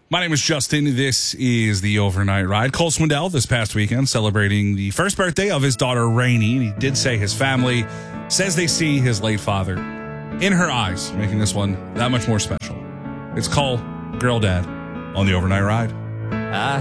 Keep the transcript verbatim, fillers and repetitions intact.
My name is Justin. This is the Overnight Ride. Cole Swindell this past weekend celebrating the first birthday of his daughter, Rainey. And he did say his family says they see his late father in her eyes, making this one that much more special. It's Cole, Girl Dad, on the Overnight Ride. I